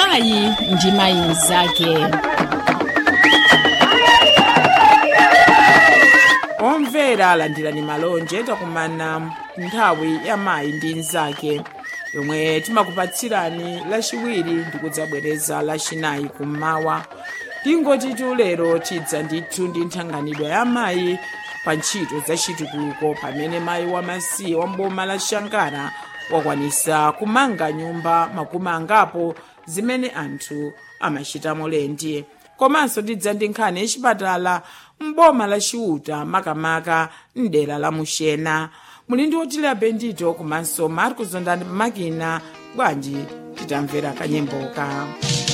mayi ndi mayi mnzake. Omvera landirani malonje takumana nthawi ya mayi ndi mnzake yomwe timakupatsirani lachiwiri ndikudzabwereza lachinayi kummawa. Tingotitu lero tidza ndithu ndi nthanganidwa ya mayi pa ntchito za chitukuko pamene mayi wamasiye wa mboma la Shankara wakwanisa kumanga nyumba makumi angapo zimene anthu amachita molendi. Komanso tidza ndi nkhani yachipatala mboma la Chiuta makamaka mdera la Muxena. Muli ndi Otile Bendito komanso Marcos Zondani makina. Bwanji titamvera kanyemboka.